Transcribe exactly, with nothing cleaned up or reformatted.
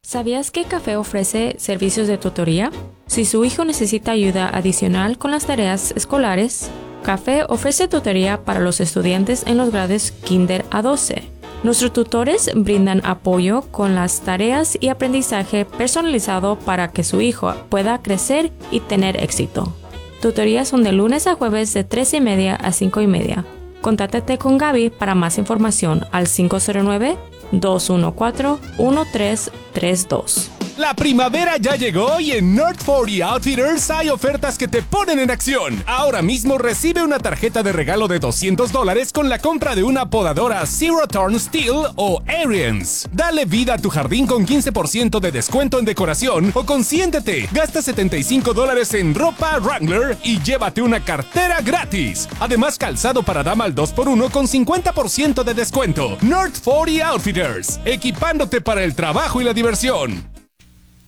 ¿Sabías que Café ofrece servicios de tutoría? Si su hijo necesita ayuda adicional con las tareas escolares, Café ofrece tutoría para los estudiantes en los grados Kinder a doce. Nuestros tutores brindan apoyo con las tareas y aprendizaje personalizado para que su hijo pueda crecer y tener éxito. Tutorías son de lunes a jueves de tres y media a cinco y media. Contáctate con Gaby para más información al cinco cero nueve, dos uno cuatro, uno tres tres dos. La primavera ya llegó y en North cuarenta Outfitters hay ofertas que te ponen en acción. Ahora mismo recibe una tarjeta de regalo de doscientos dólares con la compra de una podadora Zero Turn Steel o Ariens. Dale vida a tu jardín con quince por ciento de descuento en decoración o consiéntete. Gasta setenta y cinco dólares en ropa Wrangler y llévate una cartera gratis. Además, calzado para dama al dos por uno con cincuenta por ciento de descuento. North cuarenta Outfitters, equipándote para el trabajo y la diversión.